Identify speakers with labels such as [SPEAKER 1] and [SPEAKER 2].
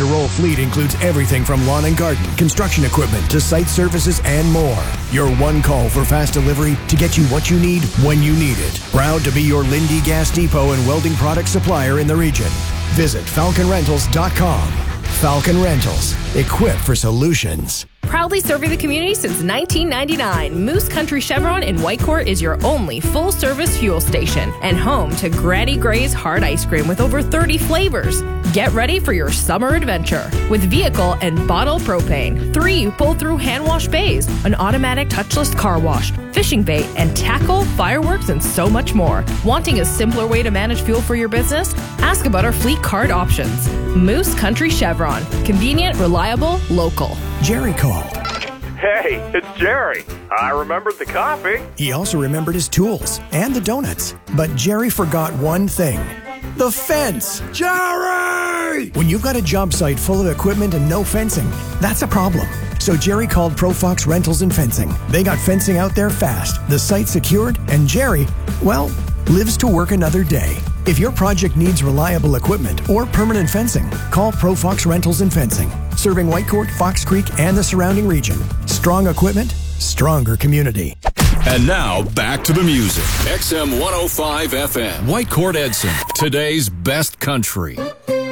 [SPEAKER 1] ready-to-roll fleet includes everything from lawn and garden, construction equipment, to site services and more. Your one call for fast delivery to get you what you need when you need it. Proud to be your Lindy Gas Depot and welding product supplier in the region. Visit FalconRentals.com. Falcon Rentals, equipped for solutions.
[SPEAKER 2] Proudly serving the community since 1999, Moose Country Chevron in Whitecourt is your only full-service fuel station and home to Granny Gray's hard ice cream with over 30 flavors. Get ready for your summer adventure with vehicle and bottle propane, 3 pull-through hand-wash bays, an automatic touchless car wash, fishing bait and tackle, fireworks, and so much more. Wanting a simpler way to manage fuel for your business? Ask about our fleet card options. Moose Country Chevron. Convenient, reliable, local.
[SPEAKER 1] Jerry called.
[SPEAKER 3] Hey, it's Jerry. I remembered the coffee.
[SPEAKER 1] He also remembered his tools and the donuts. But Jerry forgot one thing. The fence. Jerry! When you've got a job site full of equipment and no fencing, that's a problem. So Jerry called ProFox Rentals and Fencing. They got fencing out there fast, the site secured, and Jerry, well, lives to work another day. If your project needs reliable equipment or permanent fencing, call ProFox Rentals and Fencing. Serving Whitecourt, Fox Creek, and the surrounding region. Strong equipment, stronger community.
[SPEAKER 4] And now, back to the music. XM 105 FM. Whitecourt Edson. Today's best country.